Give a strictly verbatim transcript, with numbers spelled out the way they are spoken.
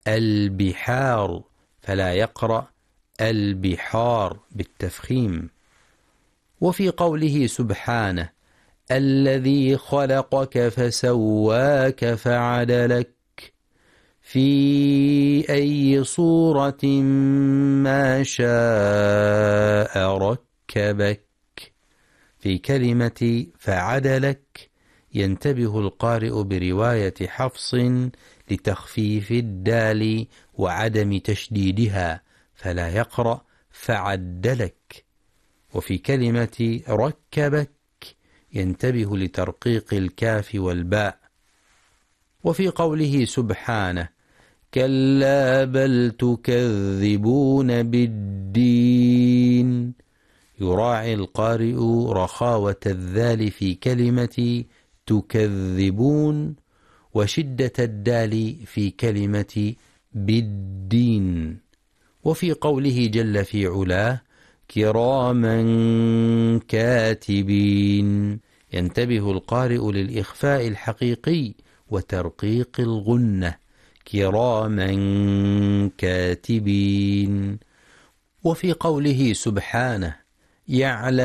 البحار، فلا يقرأ البحار بالتفخيم. وفي قوله سبحانه الذي خلقك فسواك فعدلك في أي صورة ما شاء ركبك، في كلمة فعدلك ينتبه القارئ برواية حفص لتخفيف الدال وعدم تشديدها، فلا يقرأ فعدلك. وفي كلمة ركبك ينتبه لترقيق الكاف والباء. وفي قوله سبحانه كلا بل تكذبون بالدين، يراعي القارئ رخاوة الذال في كلمة تكذبون وشدة الدال في كلمة بالدين. وفي قوله جل في علاه كراما كاتبين، ينتبه القارئ للإخفاء الحقيقي وترقيق الغنة كراما كاتبين. وفي قوله سبحانه يعلم